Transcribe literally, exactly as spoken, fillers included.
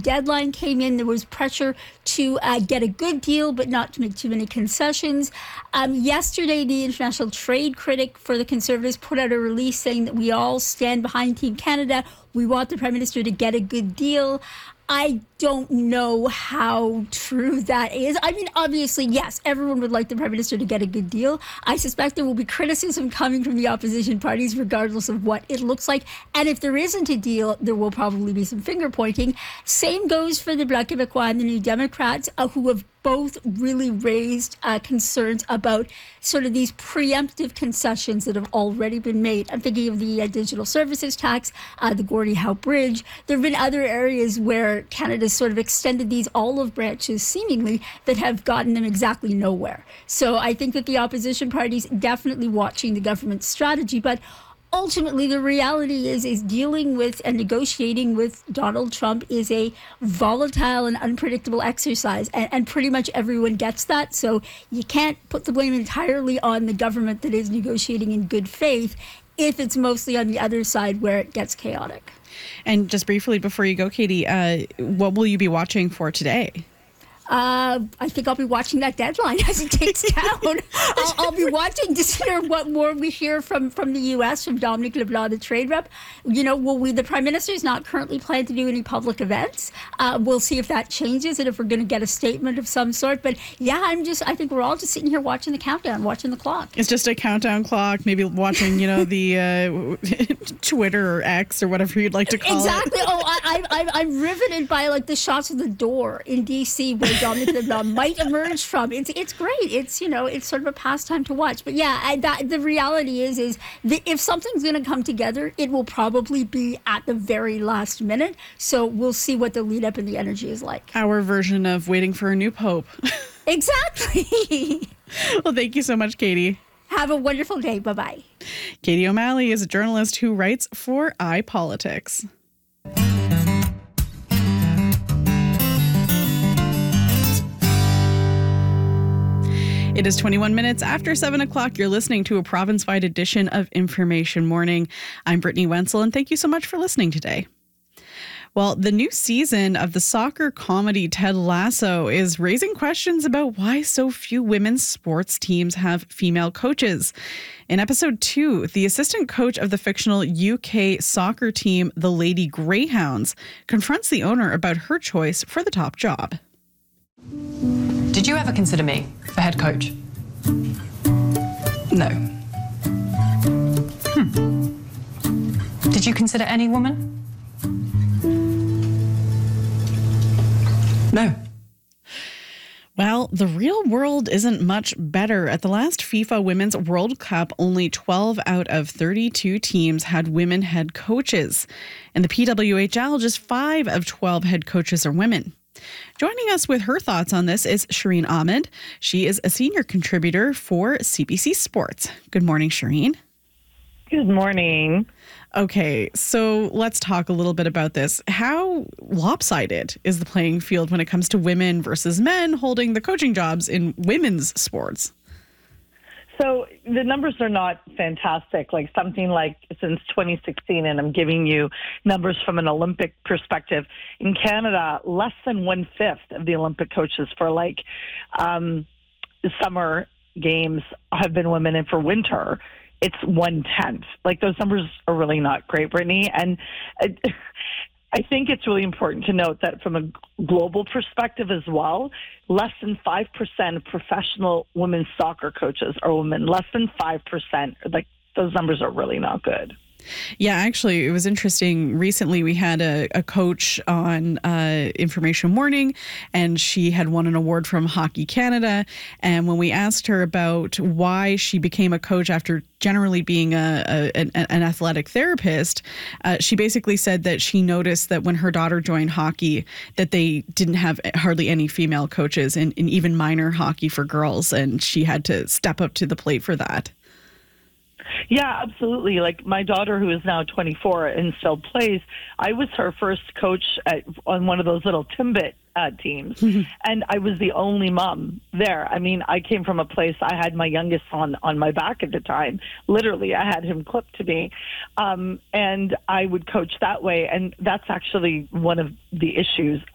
deadline came in, there was pressure to uh, get a good deal, but not to make too many concessions. Um, yesterday, the international trade critic for the Conservatives put out a release saying that we all stand behind Team Canada. We want the Prime Minister to get a good deal. I don't know how true that is. I mean, obviously, yes, everyone would like the Prime Minister to get a good deal. I suspect there will be criticism coming from the opposition parties, regardless of what it looks like. And if there isn't a deal, there will probably be some finger pointing. Same goes for the Bloc Québécois and the New Democrats, uh, who have both really raised uh, concerns about sort of these preemptive concessions that have already been made. I'm thinking of the uh, digital services tax, uh, the Gordie Howe Bridge. There have been other areas where Canada's sort of extended these olive branches, seemingly, that have gotten them exactly nowhere. So I think that the opposition parties definitely watching the government's strategy, but ultimately, the reality is is dealing with and negotiating with Donald Trump is a volatile and unpredictable exercise, and, and pretty much everyone gets that. So you can't put the blame entirely on the government that is negotiating in good faith if it's mostly on the other side where it gets chaotic. And just briefly before you go, Katie, uh, what will you be watching for today? Uh, I think I'll be watching that deadline as it takes down. I'll, I'll be watching to hear what more we hear from, from the U S, from Dominic LeBlanc, the trade rep. You know, will we, the Prime Minister is not currently planning to do any public events. Uh, we'll see if that changes and if we're going to get a statement of some sort. But yeah, I'm just, I think we're all just sitting here watching the countdown, watching the clock. It's just a countdown clock, maybe watching, you know, the uh, Twitter or X or whatever you'd like to call exactly. it. Exactly. Oh, I, I, I'm riveted by like the shots of the door in D C where Dominic LeBlanc might emerge from. It's it's great. It's, you know, it's sort of a pastime to watch. But yeah, I, that, the reality is is that if something's going to come together, it will probably be at the very last minute. So we'll see what the lead up and the energy is like. Our version of waiting for a new pope. Exactly. Well, thank you so much, Katie. Have a wonderful day. Bye-bye. Katie O'Malley is a journalist who writes for iPolitics. It is twenty-one minutes after seven o'clock. You're listening to a province-wide edition of Information Morning. I'm Brittany Wenzel, and thank you so much for listening today. Well, the new season of the soccer comedy Ted Lasso is raising questions about why so few women's sports teams have female coaches. In episode two, the assistant coach of the fictional U K soccer team, the Lady Greyhounds, confronts the owner about her choice for the top job. Did you ever consider me for head coach? No. Hmm. Did you consider any woman? No. Well, the real world isn't much better. At the last FIFA Women's World Cup, only twelve out of thirty-two teams had women head coaches. In the P W H L, just five of twelve head coaches are women. Joining us with her thoughts on this is Shireen Ahmed. She is a senior contributor for C B C Sports. Good morning, Shireen. Good morning. Okay, so let's talk a little bit about this. How lopsided is the playing field when it comes to women versus men holding the coaching jobs in women's sports? So the numbers are not fantastic, like something like since twenty sixteen, and I'm giving you numbers from an Olympic perspective. In Canada, less than one-fifth of the Olympic coaches for like um, summer games have been women, and for winter, it's one-tenth. Like those numbers are really not great, Brittany. And I, I think it's really important to note that from a global perspective as well, less than five percent of professional women's soccer coaches are women. Less than five percent. Like those numbers are really not good. Yeah, actually, it was interesting. Recently, we had a, a coach on uh, Information Morning, and she had won an award from Hockey Canada. And when we asked her about why she became a coach after generally being a, a an, an athletic therapist, uh, she basically said that she noticed that when her daughter joined hockey, that they didn't have hardly any female coaches in, in even minor hockey for girls, and she had to step up to the plate for that. Yeah, absolutely. Like my daughter, who is now twenty-four and still plays, I was her first coach at, on one of those little Timbit uh, teams, and I was the only mom there. I mean, I came from a place, I had my youngest son on my back at the time. Literally, I had him clipped to me, um, and I would coach that way, and that's actually one of the issues